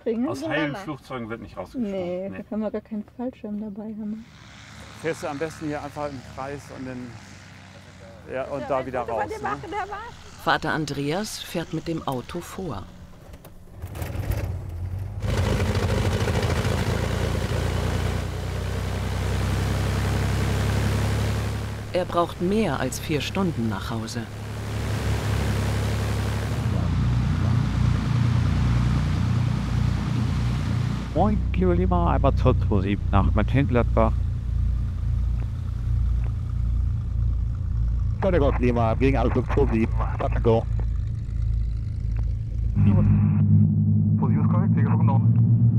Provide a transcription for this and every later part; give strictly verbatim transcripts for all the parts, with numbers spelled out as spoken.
rausspringen. Aus heilen Flugzeugen wird nicht rausgesprungen. Nee, nee, da können wir gar keinen Fallschirm dabei haben. Fährst du am besten hier einfach im Kreis und, dann, ja, und da wieder raus. Ne? Vater Andreas fährt mit dem Auto vor. Er braucht mehr als vier Stunden nach Hause. Moin, Kilo Lima, einmal zur zwei sieben nach Mönchengladbach. Kilo Gott Lima, gegen Ausflug zwei sieben, Start go. Position ist korrekt, Sieger genommen.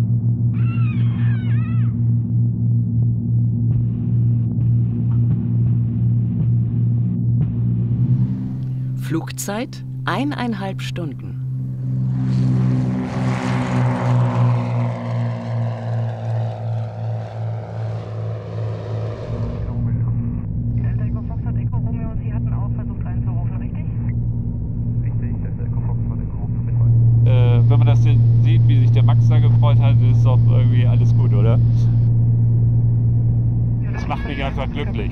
Flugzeit eineinhalb Stunden. Wenn man das denn sieht, wie sich der Max da gefreut hat, ist doch irgendwie alles gut, oder? Das macht mich einfach glücklich.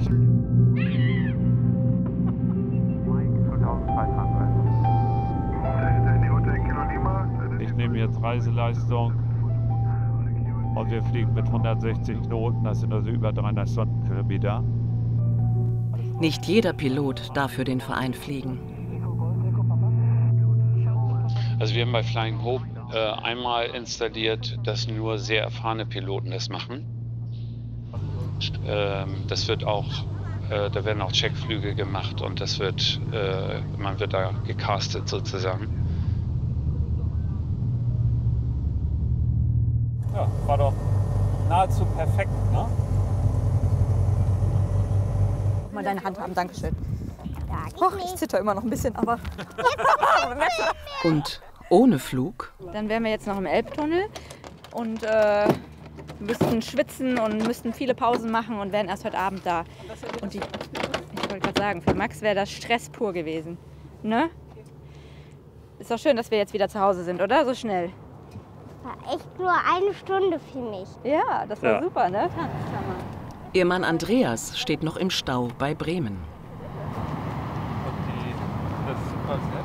Ich nehme jetzt Reiseleistung und wir fliegen mit hundertsechzig Knoten, das sind also über dreihundert Stundenkilometer. Nicht jeder Pilot darf für den Verein fliegen. Also wir haben bei Flying Hope äh, einmal installiert, dass nur sehr erfahrene Piloten das machen. Ähm, das wird auch, äh, da werden auch Checkflüge gemacht und das wird, äh, man wird da gecastet sozusagen. Ja, war doch nahezu perfekt, ne? Mal deine Hand haben, Dankeschön. Och, ich zitter immer noch ein bisschen, aber... Und ohne Flug? Dann wären wir jetzt noch im Elbtunnel und äh, müssten schwitzen und müssten viele Pausen machen und wären erst heute Abend da. Und die, ich wollte gerade sagen, für Max wäre das Stress pur gewesen. Ne? Ist doch schön, dass wir jetzt wieder zu Hause sind, oder? So schnell. War echt nur eine Stunde für mich. Ja, das war Ja. super, ne? Ihr Mann Andreas steht noch im Stau bei Bremen. Das ist super nett.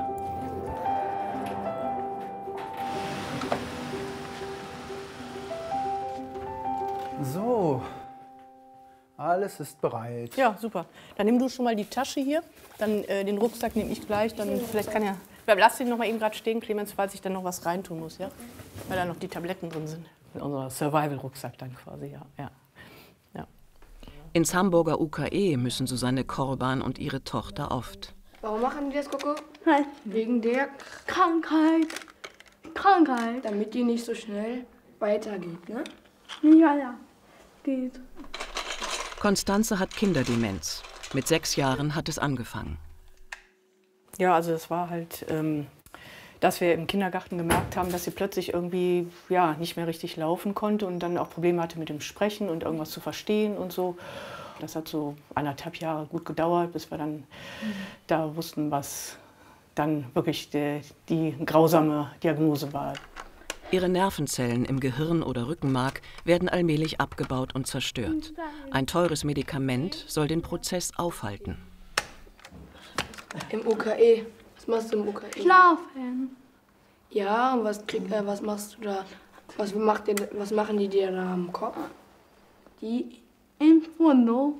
So, alles ist bereit. Ja, super. Dann nimm du schon mal die Tasche hier, dann äh, den Rucksack nehme ich gleich, dann vielleicht kann ja... Lass den noch mal eben gerade stehen, Clemens, falls ich dann noch was reintun muss, ja? Weil da noch die Tabletten drin sind. Unser Survival-Rucksack dann quasi, ja. ja. ja. Ins Hamburger U K E müssen Susanne Korban und ihre Tochter oft. Warum machen die das, Coco? Nein. Wegen der Krankheit. Krankheit. damit die nicht so schnell weitergeht, ne? Ja, ja. Geht. Konstanze hat Kinderdemenz. Mit sechs Jahren hat es angefangen. Ja, also es war halt, ähm, dass wir im Kindergarten gemerkt haben, dass sie plötzlich irgendwie ja, nicht mehr richtig laufen konnte und dann auch Probleme hatte mit dem Sprechen und irgendwas zu verstehen und so. Das hat so anderthalb Jahre gut gedauert, bis wir dann mhm. da wussten, was dann wirklich die, die grausame Diagnose war. Ihre Nervenzellen im Gehirn oder Rückenmark werden allmählich abgebaut und zerstört. Ein teures Medikament soll den Prozess aufhalten. Im U K E. Was machst du im U K E? Schlafen. Ja, und was, krieg, äh, was machst du da? Was, macht ihr, was machen die dir da am Kopf? Die Infusion.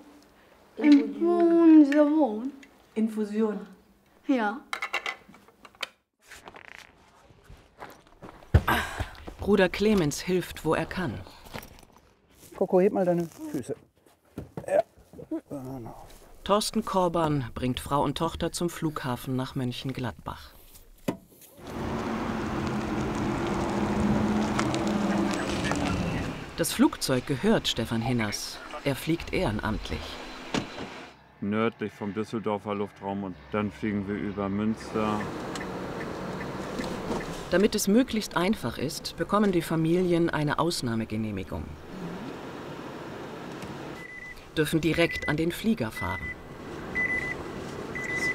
Infusion. Infusion. Ja. Bruder Clemens hilft, wo er kann. Coco, heb mal deine Füße. Ja. Genau. Thorsten Korban bringt Frau und Tochter zum Flughafen nach Mönchengladbach. Das Flugzeug gehört Stefan Hinners. Er fliegt ehrenamtlich. Nördlich vom Düsseldorfer Luftraum und dann fliegen wir über Münster. Damit es möglichst einfach ist, bekommen die Familien eine Ausnahmegenehmigung. Dürfen direkt an den Flieger fahren.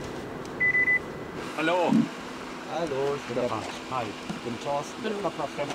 Hallo. Hallo, ich bin der Hi, ich bin Thorsten.